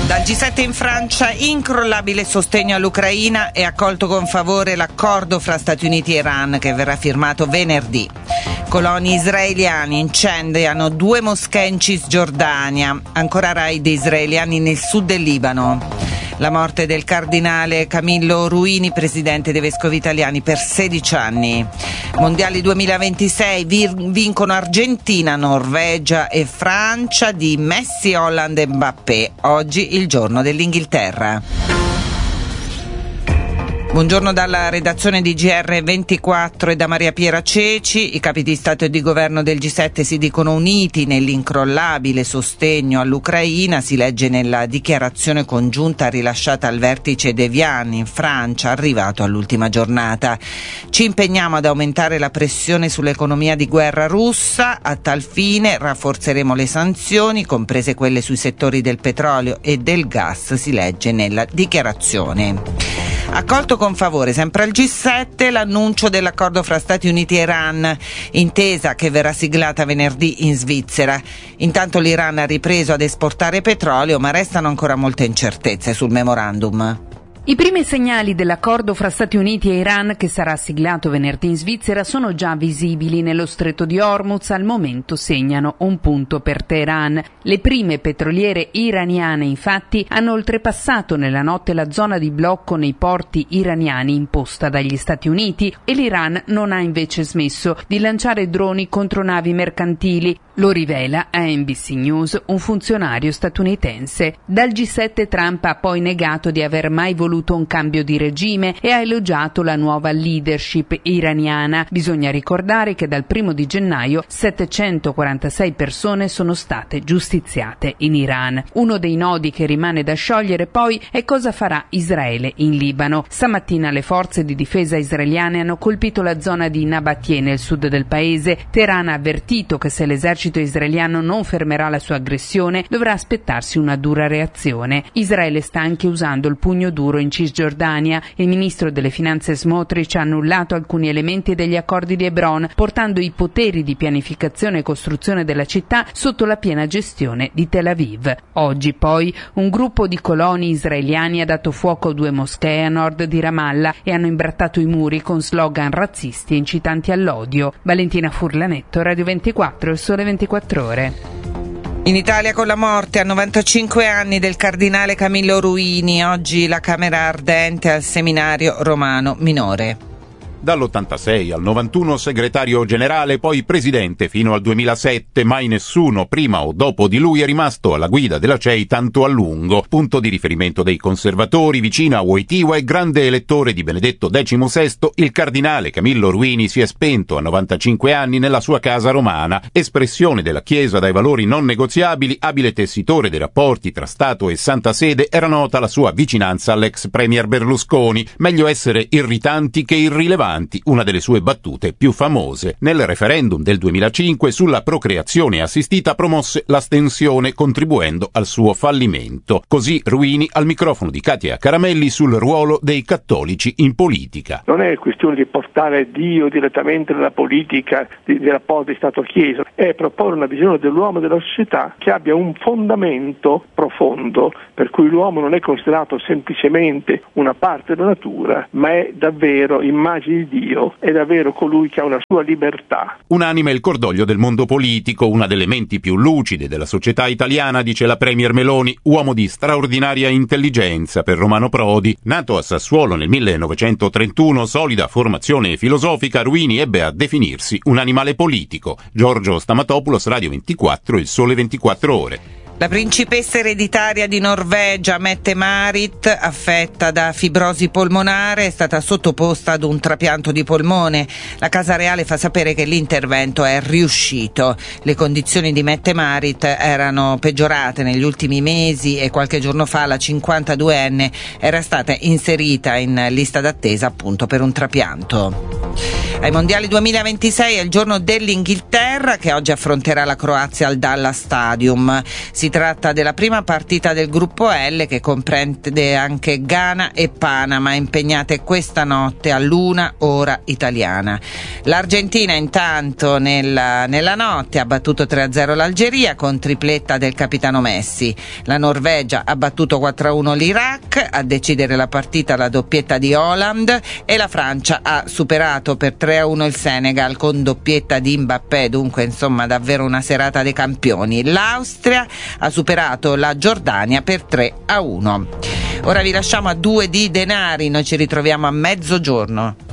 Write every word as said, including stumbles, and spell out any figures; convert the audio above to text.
Dal G sette in Francia, incrollabile sostegno all'Ucraina e accolto con favore l'accordo fra Stati Uniti e Iran che verrà firmato venerdì. Coloni israeliani incendiano due moschee in Cisgiordania, ancora raid israeliani nel sud del Libano. La morte del cardinale Camillo Ruini, presidente dei vescovi italiani per sedici anni. Mondiali duemilaventisei, vincono Argentina, Norvegia e Francia di Messi, Holland e Mbappé. Oggi il giorno dell'Inghilterra. Buongiorno dalla redazione di G R ventiquattro e da Maria Piera Ceci. I capi di Stato e di Governo del G sette si dicono uniti nell'incrollabile sostegno all'Ucraina, si legge nella dichiarazione congiunta rilasciata al vertice d'Evian in Francia, arrivato all'ultima giornata. Ci impegniamo ad aumentare la pressione sull'economia di guerra russa, a tal fine rafforzeremo le sanzioni, comprese quelle sui settori del petrolio e del gas, si legge nella dichiarazione. Accolto con favore sempre al G sette l'annuncio dell'accordo fra Stati Uniti e Iran, intesa che verrà siglata venerdì in Svizzera. Intanto l'Iran ha ripreso ad esportare petrolio, ma restano ancora molte incertezze sul memorandum. I primi segnali dell'accordo fra Stati Uniti e Iran, che sarà siglato venerdì in Svizzera, sono già visibili nello stretto di Hormuz. Al momento segnano un punto per Teheran. Le prime petroliere iraniane, infatti, hanno oltrepassato nella notte la zona di blocco nei porti iraniani imposta dagli Stati Uniti e l'Iran non ha invece smesso di lanciare droni contro navi mercantili. Lo rivela a N B C News un funzionario statunitense. Dal G sette Trump ha poi negato di aver mai voluto un cambio di regime e ha elogiato la nuova leadership iraniana. Bisogna ricordare che dal primo di gennaio settecentoquarantasei persone sono state giustiziate in Iran. Uno dei nodi che rimane da sciogliere poi è cosa farà Israele in Libano. Stamattina le forze di difesa israeliane hanno colpito la zona di Nabatie nel sud del paese. Teheran ha avvertito che se l'esercito israeliano non fermerà la sua aggressione dovrà aspettarsi una dura reazione. Israele sta anche usando il pugno duro in Cisgiordania. Il ministro delle finanze Smotrich ha annullato alcuni elementi degli accordi di Hebron, portando i poteri di pianificazione e costruzione della città sotto la piena gestione di Tel Aviv. Oggi poi un gruppo di coloni israeliani ha dato fuoco a due moschee a nord di Ramallah e hanno imbrattato i muri con slogan razzisti e incitanti all'odio. Valentina Furlanetto, Radio ventiquattro, il Sole ventiquattro Ore. In Italia con la morte a novantacinque anni del cardinale Camillo Ruini, oggi la Camera ardente al seminario romano minore. Dall'ottantasei al novantuno segretario generale, poi presidente fino al duemilasette, mai nessuno prima o dopo di lui è rimasto alla guida della C E I tanto a lungo. Punto di riferimento dei conservatori, vicino a Wojtyła e grande elettore di Benedetto diciannovesimo, il cardinale Camillo Ruini si è spento a novantacinque anni nella sua casa romana. Espressione della Chiesa dai valori non negoziabili, abile tessitore dei rapporti tra Stato e Santa Sede, era nota la sua vicinanza all'ex premier Berlusconi. Meglio essere irritanti che irrilevanti, una delle sue battute più famose. Nel referendum del duemilacinque sulla procreazione assistita promosse l'astensione contribuendo al suo fallimento. Così Ruini al microfono di Katia Caramelli sul ruolo dei cattolici in politica. Non è questione di portare Dio direttamente nella politica dei rapporti Stato-Chiesa, è proporre una visione dell'uomo e della società che abbia un fondamento profondo, per cui l'uomo non è considerato semplicemente una parte della natura, ma è davvero immagine di Dio, è davvero colui che ha una sua libertà. Unanime il cordoglio del mondo politico, una delle menti più lucide della società italiana, dice la premier Meloni, uomo di straordinaria intelligenza per Romano Prodi. Nato a Sassuolo nel millenovecentotrentuno, solida formazione filosofica, Ruini ebbe a definirsi un animale politico. Giorgio Stamatopoulos, Radio ventiquattro, il Sole ventiquattro Ore. La principessa ereditaria di Norvegia, Mette-Marit, affetta da fibrosi polmonare, è stata sottoposta ad un trapianto di polmone. La Casa Reale fa sapere che l'intervento è riuscito. Le condizioni di Mette-Marit erano peggiorate negli ultimi mesi e qualche giorno fa la cinquantaduenne era stata inserita in lista d'attesa appunto per un trapianto. Ai mondiali duemilaventisei è il giorno dell'Inghilterra, che oggi affronterà la Croazia al Dallas Stadium. Si tratta della prima partita del gruppo L, che comprende anche Ghana e Panama, impegnate questa notte all'una ora italiana. L'Argentina intanto nella, nella notte ha battuto tre a zero l'Algeria con tripletta del capitano Messi. La Norvegia ha battuto quattro a uno l'Iraq, a decidere la partita la doppietta di Haaland, e la Francia ha superato per tre a uno il Senegal con doppietta di Mbappé, dunque insomma davvero una serata dei campioni. L'Austria ha superato la Giordania per tre a uno. Ora vi lasciamo a due di Denari, noi ci ritroviamo a mezzogiorno.